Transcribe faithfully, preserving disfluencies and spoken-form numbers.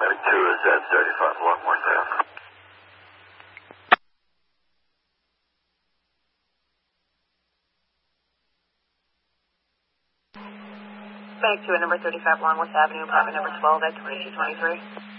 Medic two is at thirty-five Longworth Avenue. Medic two at number thirty-five Longworth Avenue, apartment number twelve at twenty-two twenty-three.